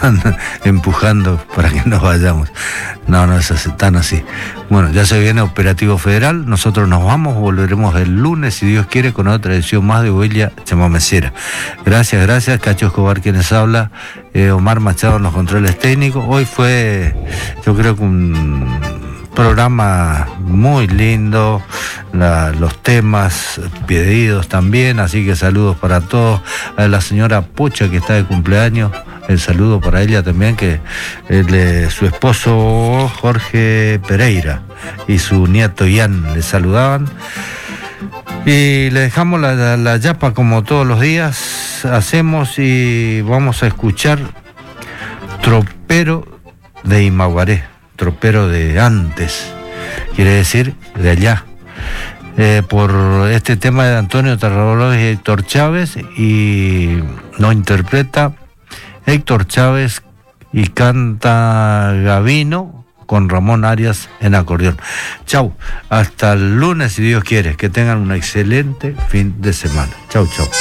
están empujando para que nos vayamos. No es así, tan así. Bueno, ya se viene Operativo Federal, nosotros nos vamos, volveremos el lunes, si Dios quiere, con otra edición más de Huella Chamamecera. Gracias, Cacho Escobar quienes habla, Omar Machado en los controles técnicos. Hoy fue, yo creo que un programa muy lindo, los temas pedidos también, así que saludos para todos. A la señora Pocha que está de cumpleaños, el saludo para ella también, que su esposo Jorge Pereira y su nieto Ian le saludaban. Y le dejamos la yapa como todos los días hacemos, y vamos a escuchar Tropero de Imaguaré, tropero de antes, quiere decir de allá, por este tema de Antonio Tarragorros y Héctor Chávez, y nos interpreta Héctor Chávez y canta Gavino con Ramón Arias en acordeón. Chau, hasta el lunes si Dios quiere, que tengan un excelente fin de semana. Chau.